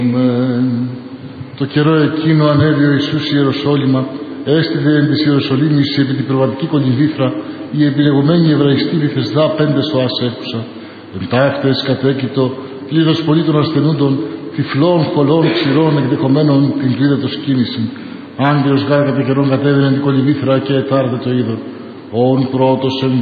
Το καιρό εκείνο ανέβη ο Ιησούς Ιεροσόλυμα, έστειλε εν της Ιεροσολύμης επί την προβατική κολυμβήθρα, η επιλεγωμένη Εβραϊστή Βηθεσδά 5 σοάς έχουσα. Εν ταύτες κατέκειτο πλήθος πολύ των ασθενούντων, τυφλών, χολών, ξηρών, εκδεχομένων την κλίδατος κίνηση. Άγγελος γάρ κατά καιρόν κατέβαινε την κολυμβήθρα και ετάρτε το είδο. Ον πρώτος